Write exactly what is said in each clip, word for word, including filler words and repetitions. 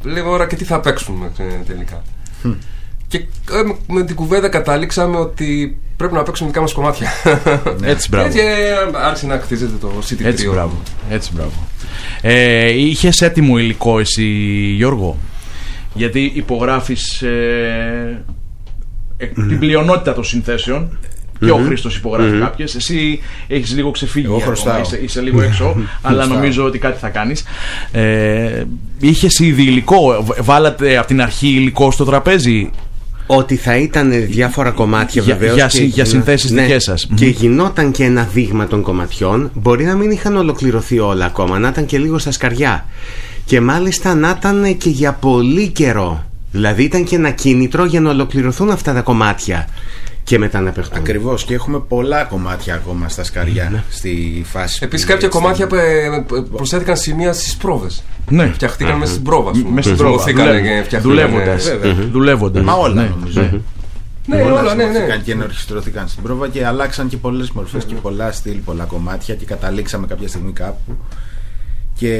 λέμε ώρα και τι θα παίξουμε τελικά. Mm. Και με την κουβέντα καταλήξαμε ότι πρέπει να παίξουμε δικά μας κομμάτια. Έτσι, μπράβο. Και άρχισε να χτίζεται το City Trio. Έτσι, μπράβο. Έτσι, μπράβο. Ε, είχες έτοιμο υλικό εσύ, Γιώργο? Γιατί υπογράφεις ε, ε, mm. την πλειονότητα των συνθέσεων. Και ο Χρήστος υπογράφει mm-hmm. κάποιες. Εσύ έχεις λίγο ξεφύγει. Εγώ ακόμα, είσαι, είσαι λίγο έξω, αλλά νομίζω ότι κάτι θα κάνεις. Ε, είχες ήδη υλικό? Βάλατε από την αρχή υλικό στο τραπέζι? Ότι θα ήταν διάφορα κομμάτια για, βεβαίως. Για, και για γινό... συνθέσεις ναι, δικές σας. Και γινόταν και ένα δείγμα των κομματιών. Μπορεί να μην είχαν ολοκληρωθεί όλα ακόμα, να ήταν και λίγο στα σκαριά. Και μάλιστα να ήταν και για πολύ καιρό. Δηλαδή ήταν και ένα κίνητρο για να ολοκληρωθούν αυτά τα κομμάτια και μετά να παιχτούν. Ακριβώς, και έχουμε πολλά κομμάτια ακόμα στα σκαριά mm-hmm. στη φάση. Επίσης κάποια κομμάτια που προσθέθηκαν σημεία στις πρόβες. Ναι. Φτιαχτήκαν mm-hmm. μέσα στην πρόβα. Μέσα στην πρόβα. Δουλεύοντας. Δουλεύοντας. Μα όλα νομίζω. Ναι, ναι, όλα, ναι, ναι. Και ενορχιστρώθηκαν στην πρόβα και αλλάξαν και πολλές μορφές και πολλά στυλ, πολλά κομμάτια και καταλήξαμε κάποια στιγμή κάπου. Και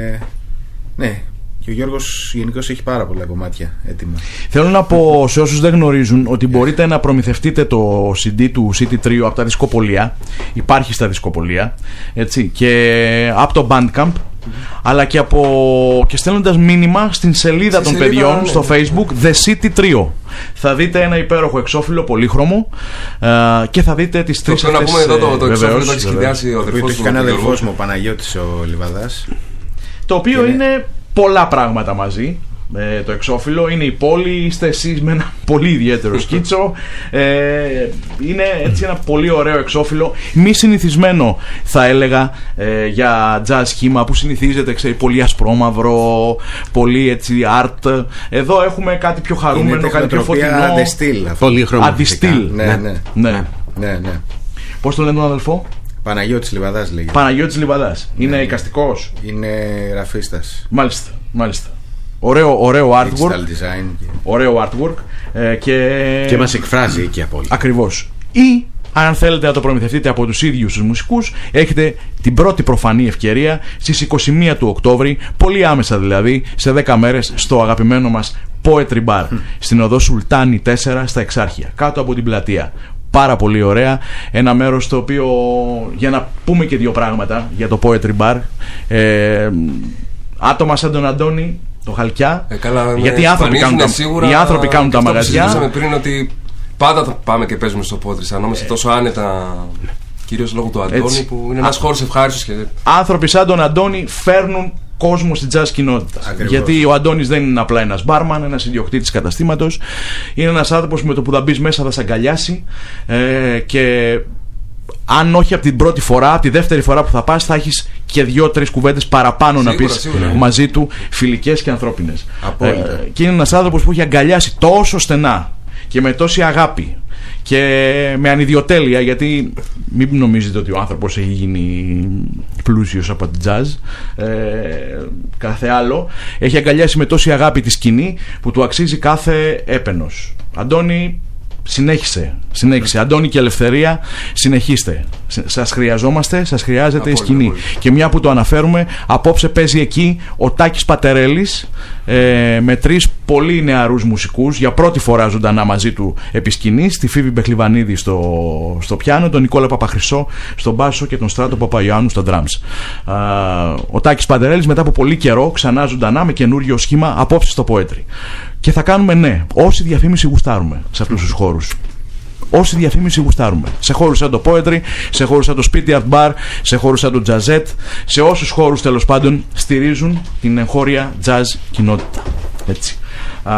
ναι. Και ο Γιώργος γενικώς έχει πάρα πολλά κομμάτια έτοιμα. Θέλω να πω σε όσους δεν γνωρίζουν ότι μπορείτε να προμηθευτείτε το σι ντι του City Trio από τα δισκοπολία. Υπάρχει στα δισκοπολία, έτσι, και από το Bandcamp, mm-hmm. αλλά και, από, και στέλνοντας μήνυμα στην σελίδα Στη των σελίδα, παιδιών, ναι, στο Facebook, The City Trio. Θα δείτε ένα υπέροχο εξώφυλλο πολύχρωμο uh, και θα δείτε τις τρεις αυτές. Να πούμε εδώ το, το εξώφυλλο το έχει σχεδιάσει ο αδερφός μου. Το έχει κάνει αδερφός μου, ο Παναγιώτης ο Λιβαδάς. Το οποίο είναι... είναι πολλά πράγματα μαζί. Ε, το εξώφυλλο είναι η πόλη, είστε εσείς με ένα πολύ ιδιαίτερο σκίτσο. Ε, είναι έτσι ένα πολύ ωραίο εξώφυλλο, μη συνηθισμένο θα έλεγα ε, για jazz σχήμα που συνηθίζεται, ξέρει, πολύ ασπρόμαυρο, πολύ έτσι art. Εδώ έχουμε κάτι πιο χαρούμενο, κάτι πιο φωτεινό. Αντιστήλ. Πολύ Αντιστήλ. Ναι, ναι. ναι. ναι, ναι. Πώς το λένε τον αδελφό? Παναγιώτης Λιβαδάς λέγεται. Παναγιώτης Λιβαδάς. Είναι ναι, εικαστικός. Είναι γραφίστας. Μάλιστα, μάλιστα. Ωραίο, ωραίο artwork. Design και... Ωραίο artwork. Ε, και... και μας εκφράζει εκεί απόλυτα. Ακριβώς. Ή αν θέλετε να το προμηθευτείτε από τους ίδιους τους μουσικούς, έχετε την πρώτη προφανή ευκαιρία στις είκοσι μία του Οκτώβρη, πολύ άμεσα δηλαδή, σε δέκα μέρες, στο αγαπημένο μας Poetry Bar, mm. στην οδό Σουλτάνη τέσσερα στα Εξάρχεια, κάτω από την πλατεία. Πάρα πολύ ωραία. Ένα μέρος το οποίο, για να πούμε και δύο πράγματα για το Poetry Bar, ε, άτομα σαν τον Αντώνη, το Χαλκιά, ε, καλά, γιατί οι άνθρωποι κάνουν, τα, σίγουρα, οι άνθρωποι κάνουν τα μαγαζιά. Συζητούσαμε πριν ότι πάντα θα πάμε και παίζουμε στο Poetry, σαν νόμιζε τόσο άνετα, κυρίως λόγω του Αντώνη, έτσι, που είναι ένας χώρος ευχάριστος. Και... άνθρωποι σαν τον Αντώνη φέρνουν κόσμο στην jazz κοινότητα. Γιατί ο Αντώνης δεν είναι απλά ένας μπάρμαν, ένας ιδιοκτήτης καταστήματος. Είναι ένας άνθρωπος με το που θα μπεις μέσα θα σε αγκαλιάσει ε, και αν όχι από την πρώτη φορά, από τη δεύτερη φορά που θα πας, θα έχεις και δύο-τρεις κουβέντες παραπάνω σίγουρα, να πεις σίγουρα, μαζί του, φιλικές και ανθρώπινες. Ε, και είναι ένας άνθρωπος που έχει αγκαλιάσει τόσο στενά και με τόση αγάπη και με ανιδιοτέλεια, γιατί μην νομίζετε ότι ο άνθρωπος έχει γίνει πλούσιος από την jazz, ε, κάθε άλλο, έχει αγκαλιάσει με τόση αγάπη τη σκηνή που του αξίζει κάθε έπαινος. Αντώνη, συνέχισε, συνέχισε. Αντώνη και Ελευθερία, συνεχίστε. Σας χρειαζόμαστε, σας χρειάζεται απόλυτα, η σκηνή. Απόλυτα. Και μια που το αναφέρουμε, απόψε παίζει εκεί ο Τάκης Πατερέλης ε, με τρεις πολύ νεαρούς μουσικούς, για πρώτη φορά ζωντανά μαζί του επί σκηνής, τη Φίβη Μπεχλιβανίδη στο, στο πιάνο, τον Νικόλα Παπαχρυσό στον μπάσο και τον Στράτο Παπαϊωάννου στα drums. Α, ο Τάκης Πατερέλης μετά από πολύ καιρό ξανά ζωντανά με καινούριο σχήμα απόψε στο Poetry. Και θα κάνουμε, ναι, όση διαφήμιση γουστάρουμε σε αυτούς τους χώρους. Όση διαφήμιση γουστάρουμε. Σε χώρους σαν το Poetry, σε χώρους σαν το Spiti Art Bar, σε χώρους σαν το Jazzette, σε όσους χώρους τέλος πάντων στηρίζουν την εγχώρια jazz κοινότητα. Έτσι. Α,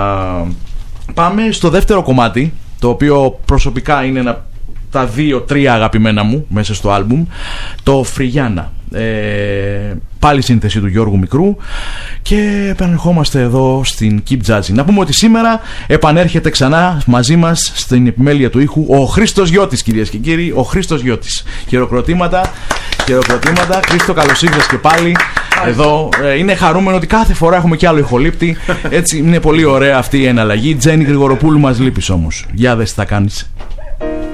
πάμε στο δεύτερο κομμάτι, το οποίο προσωπικά είναι ένα, τα δύο-τρία αγαπημένα μου μέσα στο άλμπουμ, το Φρυγιάνα. Ε, πάλι σύνθεση του Γιώργου Μικρού. Και επανερχόμαστε εδώ στην Keep Jazzing. Να πούμε ότι σήμερα επανέρχεται ξανά μαζί μας στην επιμέλεια του ήχου ο Χρήστος Γιώτης, κυρίες και κύριοι. Ο Χρήστος Γιώτης. Χειροκροτήματα. Χειροκροτήματα. Χρήστο, καλώς ήρθες και πάλι εδώ. Ε, είναι χαρούμενο ότι κάθε φορά έχουμε κι άλλο ηχολήπτη. Έτσι είναι πολύ ωραία αυτή η εναλλαγή. Τζέννη Γρηγοροπούλου, μας λείπεις όμως. Για δες τι θα κάνεις.